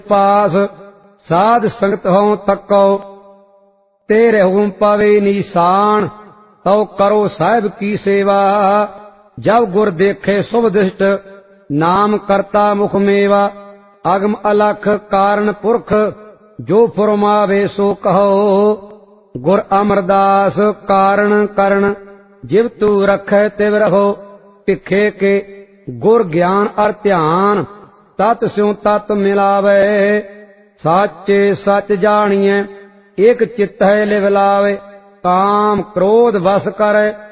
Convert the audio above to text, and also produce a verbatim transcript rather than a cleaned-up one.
पास साध संगत हों तको ते रहूं पावे निशान तो करो साहिब की सेवा जब गुर देखे शुभ दृष्ट नाम करता मुख मेवा अगम अलख कारण पुरख जो फुरमावे सो कहो गुर अमरदास कारण करण जिव तू रखे तिव रहो भिखे के गुर ज्ञान अर ध्यान तत् स्यों तत् मिलावे साचे सच जानिए एक चित्त है लिव लावे काम क्रोध वस करे